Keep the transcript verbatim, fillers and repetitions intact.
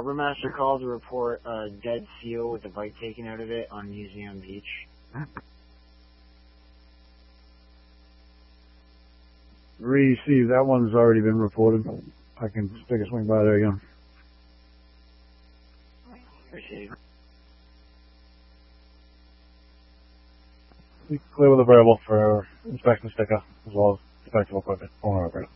Harbor Master called to report a dead seal with a bite taken out of it on Museum Beach. Receive. That one's already been reported. I can take a swing by there again. Receive. Clear with a variable for inspection sticker as well as detectable equipment. Owner operator.